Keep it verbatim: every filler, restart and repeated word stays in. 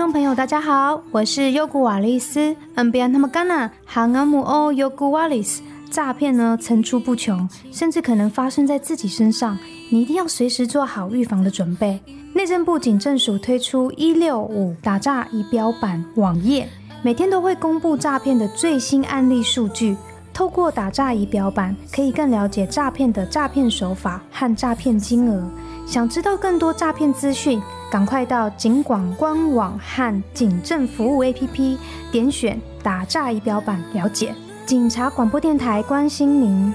众朋友大家好，我是优古瓦利斯 Ambian Hamagana Hangamu O Yogu Walis。 诈骗呢层出不穷，甚至可能发生在自己身上，你一定要随时做好预防的准备。内政部警政署推出一六五打诈仪表板网页，每天都会公布诈骗的最新案例数据，透过打诈仪表板可以更了解诈骗的诈骗手法和诈骗金额。想知道更多诈骗资讯，赶快到警广官网和警政服务 A P P 点选打诈仪表板了解。警察广播电台关心您。